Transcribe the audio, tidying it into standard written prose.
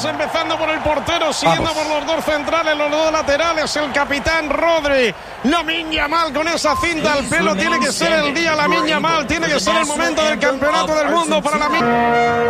empezando por el portero, siguiendo por los dos centrales, los dos laterales, el capitán Rodri. Lamine Yamal con esa cinta al pelo, tiene que ser el día Lamine Yamal, tiene que ser el momento del campeonato del mundo para Lamine.